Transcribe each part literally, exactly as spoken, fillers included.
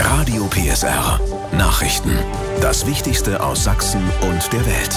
Radio P S R. Nachrichten. Das Wichtigste aus Sachsen und der Welt.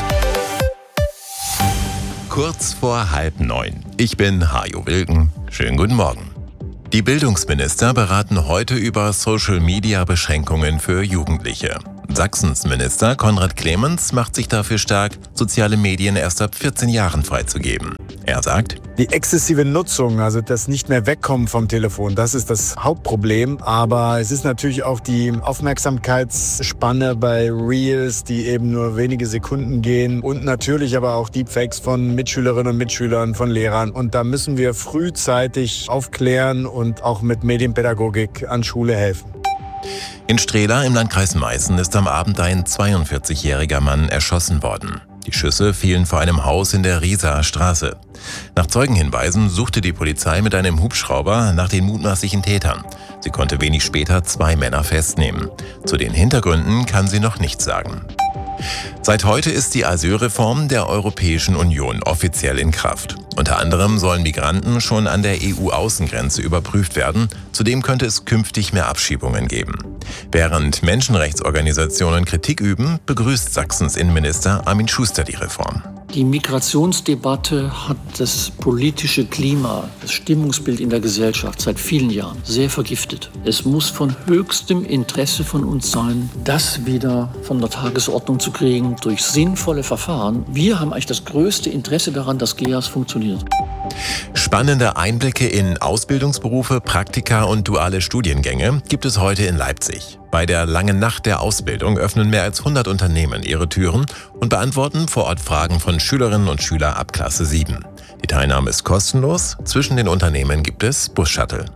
Kurz vor halb neun. Ich bin Hajo Wilken. Schönen guten Morgen. Die Bildungsminister beraten heute über Social-Media-Beschränkungen für Jugendliche. Sachsens Minister Konrad Clemens macht sich dafür stark, soziale Medien erst ab vierzehn Jahren freizugeben. Er sagt: Die exzessive Nutzung, also das nicht mehr Wegkommen vom Telefon, das ist das Hauptproblem. Aber es ist natürlich auch die Aufmerksamkeitsspanne bei Reels, die eben nur wenige Sekunden gehen. Und natürlich aber auch Deepfakes von Mitschülerinnen und Mitschülern, von Lehrern. Und da müssen wir frühzeitig aufklären und auch mit Medienpädagogik an Schule helfen. In Strehla im Landkreis Meißen ist am Abend ein zweiundvierzigjähriger Mann erschossen worden. Die Schüsse fielen vor einem Haus in der Rieser Straße. Nach Zeugenhinweisen suchte die Polizei mit einem Hubschrauber nach den mutmaßlichen Tätern. Sie konnte wenig später zwei Männer festnehmen. Zu den Hintergründen kann sie noch nichts sagen. Seit heute ist die Asylreform der Europäischen Union offiziell in Kraft. Unter anderem sollen Migranten schon an der E U-Außengrenze überprüft werden. Zudem könnte es künftig mehr Abschiebungen geben. Während Menschenrechtsorganisationen Kritik üben, begrüßt Sachsens Innenminister Armin Schuster die Reform. Die Migrationsdebatte hat das politische Klima, das Stimmungsbild in der Gesellschaft seit vielen Jahren sehr vergiftet. Es muss von höchstem Interesse von uns sein, das wieder von der Tagesordnung zu kriegen durch sinnvolle Verfahren. Wir haben eigentlich das größte Interesse daran, dass G E A S funktioniert. Spannende Einblicke in Ausbildungsberufe, Praktika und duale Studiengänge gibt es heute in Leipzig. Bei der Langen Nacht der Ausbildung öffnen mehr als hundert Unternehmen ihre Türen und beantworten vor Ort Fragen von Schülerinnen und Schülern ab Klasse sieben. Die Teilnahme ist kostenlos. Zwischen den Unternehmen gibt es Bus-Shuttle.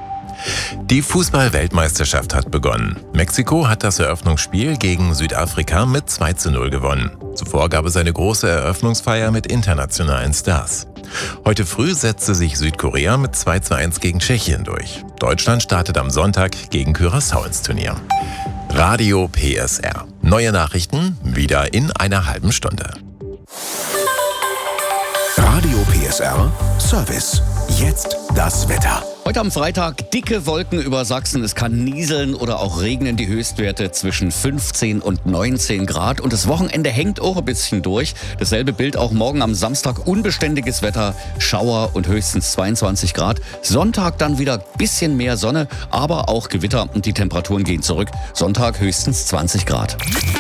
Die Fußball-Weltmeisterschaft hat begonnen. Mexiko hat das Eröffnungsspiel gegen Südafrika mit zwei zu null gewonnen. Zuvor gab es eine große Eröffnungsfeier mit internationalen Stars. Heute früh setzte sich Südkorea mit zwei zu eins gegen Tschechien durch. Deutschland startet am Sonntag gegen Curaçao ins Turnier. Radio P S R. Neue Nachrichten wieder in einer halben Stunde. Radio P S R Service. Jetzt das Wetter. Heute am Freitag dicke Wolken über Sachsen. Es kann nieseln oder auch regnen. Die Höchstwerte zwischen fünfzehn und neunzehn Grad. Und das Wochenende hängt auch ein bisschen durch. Dasselbe Bild auch morgen am Samstag. Unbeständiges Wetter, Schauer und höchstens zweiundzwanzig Grad. Sonntag dann wieder ein bisschen mehr Sonne, aber auch Gewitter und die Temperaturen gehen zurück. Sonntag höchstens zwanzig Grad.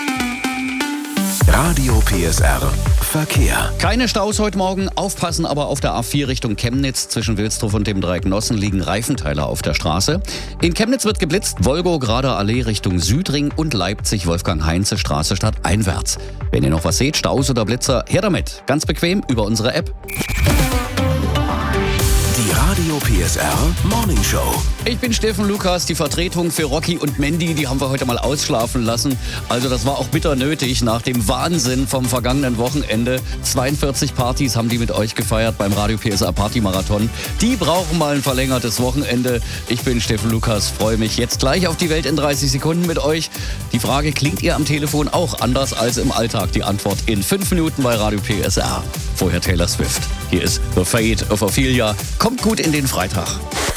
Radio P S R Verkehr. Keine Staus heute Morgen. Aufpassen aber auf der A vier Richtung Chemnitz. Zwischen Wilsdruff und dem Dreiecknossen liegen Reifenteile auf der Straße. In Chemnitz wird geblitzt. Wolgograder Allee Richtung Südring und Leipzig Wolfgang-Heinze Straße stadteinwärts. Wenn ihr noch was seht, Staus oder Blitzer, her damit. Ganz bequem über unsere App. Die Radio P S R Morning Show. Ich bin Steffen Lukas, die Vertretung für Rocky und Mandy, die haben wir heute mal ausschlafen lassen. Also das war auch bitter nötig nach dem Wahnsinn vom vergangenen Wochenende. zweiundvierzig Partys haben die mit euch gefeiert beim Radio P S R Party Marathon. Die brauchen mal ein verlängertes Wochenende. Ich bin Steffen Lukas, freue mich jetzt gleich auf die Welt in dreißig Sekunden mit euch. Die Frage, klingt ihr am Telefon auch anders als im Alltag? Die Antwort in fünf Minuten bei Radio P S R. Vorher Taylor Swift. Hier ist The Fate of Ophelia. Kommt gut in den Freitag.